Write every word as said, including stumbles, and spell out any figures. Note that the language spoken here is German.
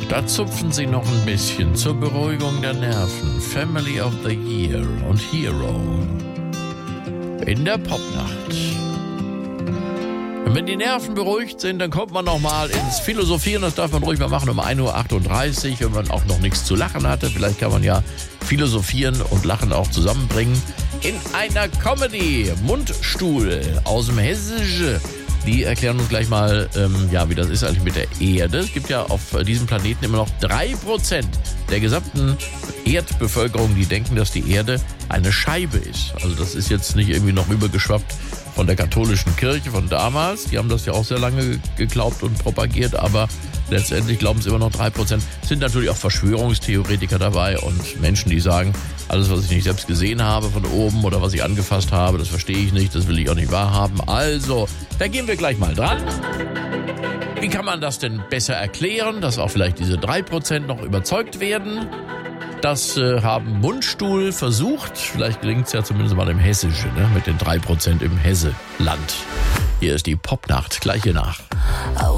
Da zupfen sie noch ein bisschen zur Beruhigung der Nerven. Family of the Year und Hero in der Popnacht. Und wenn die Nerven beruhigt sind, dann kommt man noch mal ins Philosophieren. Das darf man ruhig mal machen um ein Uhr achtunddreißig, wenn man auch noch nichts zu lachen hatte. Vielleicht kann man ja Philosophieren und Lachen auch zusammenbringen. In einer Comedy, Mundstuhl aus dem Hessischen. Die erklären uns gleich mal, ähm, ja, wie das ist eigentlich mit der Erde. Es gibt ja auf diesem Planeten immer noch drei Prozent der gesamten Erdbevölkerung, die denken, dass die Erde eine Scheibe ist. Also das ist jetzt nicht irgendwie noch rübergeschwappt von der katholischen Kirche von damals. Die haben das ja auch sehr lange geglaubt und propagiert, aber letztendlich glauben es immer noch drei Prozent. Es sind natürlich auch Verschwörungstheoretiker dabei und Menschen, die sagen, alles, was ich nicht selbst gesehen habe von oben oder was ich angefasst habe, das verstehe ich nicht, das will ich auch nicht wahrhaben. Also, da gehen wir gleich mal dran. Wie kann man das denn besser erklären, dass auch vielleicht diese drei Prozent noch überzeugt werden? Das äh, haben Mundstuhl versucht. Vielleicht gelingt es ja zumindest mal im Hessischen, ne? Mit den drei Prozent im Hesseland. Hier ist die Popnacht, gleich hier nach.